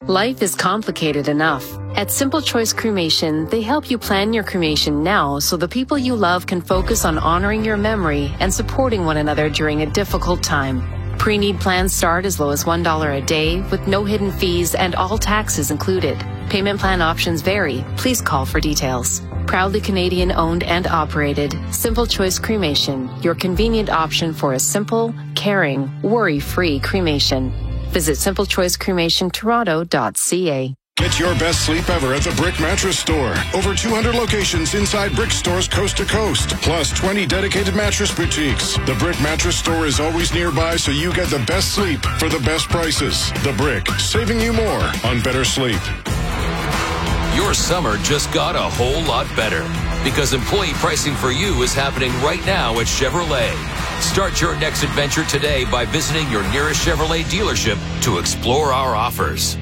Life is complicated enough. At Simple Choice Cremation, they help you plan your cremation now so the people you love can focus on honoring your memory and supporting one another during a difficult time. Pre-need plans start as low as $1 a day with no hidden fees and all taxes included. Payment plan options vary. Please call for details. Proudly Canadian owned and operated, Simple Choice Cremation, your convenient option for a simple, caring, worry-free cremation. Visit simplechoicecremationtoronto.ca. Get your best sleep ever at the Brick Mattress Store. Over 200 locations inside Brick stores coast to coast, plus 20 dedicated mattress boutiques. The Brick Mattress Store is always nearby, so you get the best sleep for the best prices. The Brick, saving you more on better sleep. Your summer just got a whole lot better because employee pricing for you is happening right now at Chevrolet. Start your next adventure today by visiting your nearest Chevrolet dealership to explore our offers.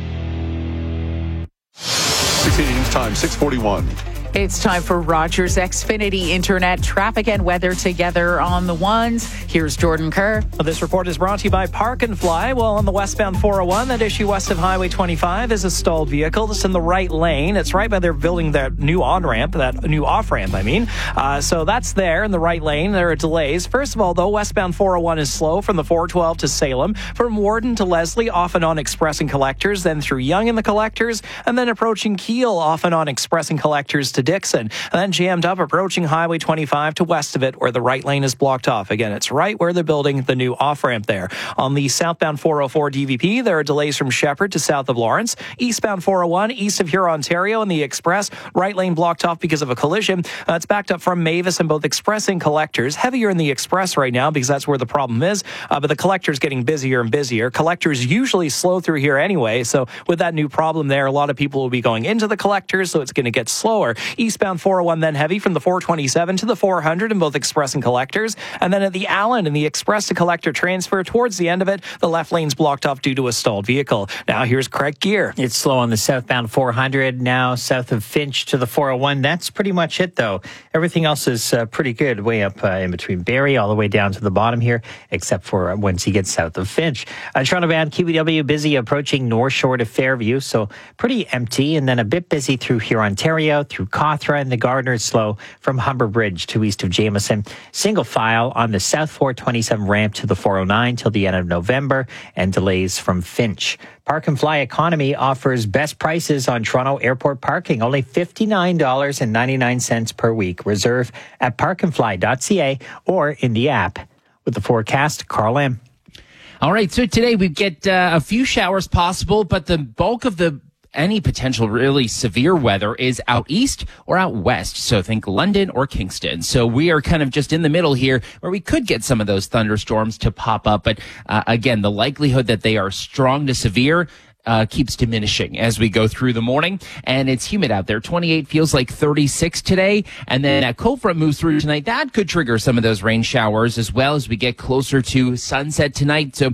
16 News Time, 6:41. It's time for Rogers Xfinity Internet traffic and weather together on the ones. Here's Jordan Kerr. This report is brought to you by Park and Fly. Well, on the westbound 401, that issue west of Highway 25 is a stalled vehicle. It's in the right lane. It's right by they're building that new on-ramp, that new off-ramp, So that's there in the right lane. There are delays. First of all, though, westbound 401 is slow from the 412 to Salem, from Warden to Leslie, off and on Express and Collectors, then through Yonge and the Collectors, and then approaching Kiel, off and on Express and Collectors to Dixon, and then jammed up approaching Highway 25 to west of it where the right lane is blocked off. Again, it's right where they're building the new off-ramp there. On the southbound 404 DVP, there are delays from Shepherd to south of Lawrence. Eastbound 401, east of Huron, Ontario, and the Express, right lane blocked off because of a collision. It's backed up from Mavis and both Express and Collectors. Heavier in the Express right now because that's where the problem is, but the Collector's getting busier and busier. Collectors usually slow through here anyway, so with that new problem there, a lot of people will be going into the Collectors, so it's going to get slower. Eastbound 401 then heavy from the 427 to the 400 in both Express and Collectors. And then at the Allen in the Express to Collector transfer, towards the end of it, the left lane's blocked off due to a stalled vehicle. Now here's Craig Gear. It's slow on the southbound 400, now south of Finch to the 401. That's pretty much it, though. Everything else is pretty good, way up in between Barrie, all the way down to the bottom here, except for once you get south of Finch. Toronto-bound QEW busy approaching North Shore to Fairview, so pretty empty, and then a bit busy through Huron, Ontario, through Cawthra, and the Gardner slow from Humber Bridge to east of Jameson. Single file on the South 427 ramp to the 409 till the end of November, and delays from Finch. Park and Fly Economy offers best prices on Toronto Airport parking, only $59.99 per week. Reserve at parkandfly.ca or in the app. With the forecast, Carl M. All right, so today we get a few showers possible, but the bulk of any potential really severe weather is out east or out west. So think London or Kingston. So we are kind of just in the middle here where we could get some of those thunderstorms to pop up. But again, the likelihood that they are strong to severe keeps diminishing as we go through the morning, and it's humid out there. 28 feels like 36 today, and then that cold front moves through tonight. That could trigger some of those rain showers as well as we get closer to sunset tonight. So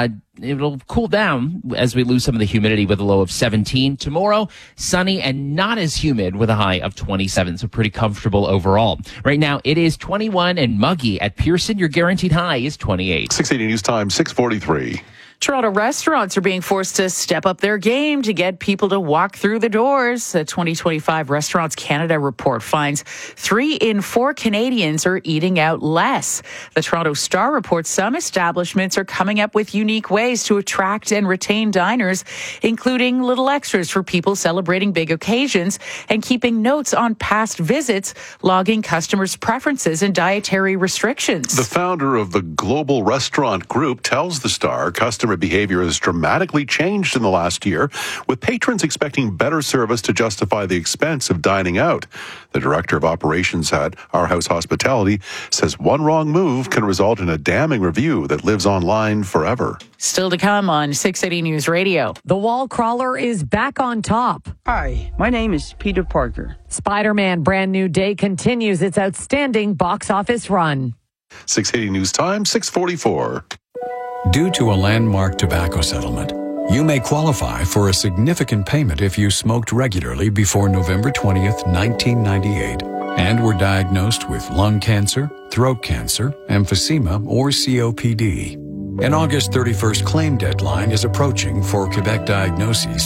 it'll cool down as we lose some of the humidity with a low of 17. Tomorrow, sunny and not as humid with a high of 27, so pretty comfortable overall. Right now, it is 21 and muggy at Pearson. Your guaranteed high is 28. 680 News Time, 6:43. Toronto restaurants are being forced to step up their game to get people to walk through the doors. The 2025 Restaurants Canada report finds 3 in 4 Canadians are eating out less. The Toronto Star reports some establishments are coming up with unique ways to attract and retain diners, including little extras for people celebrating big occasions and keeping notes on past visits, logging customers' preferences and dietary restrictions. The founder of the Global Restaurant Group tells the Star customer behavior has dramatically changed in the last year, with patrons expecting better service to justify the expense of dining out. The director of operations at Our House Hospitality says one wrong move can result in a damning review that lives online forever. Still to come on 680 News Radio. The Wall Crawler is back on top. Hi, my name is Peter Parker. Spider-Man Brand New Day continues its outstanding box office run. 680 News Time, 6:44. Due to a landmark tobacco settlement, you may qualify for a significant payment if you smoked regularly before November 20th, 1998, and were diagnosed with lung cancer, throat cancer, emphysema, or COPD. An August 31st claim deadline is approaching for Quebec diagnoses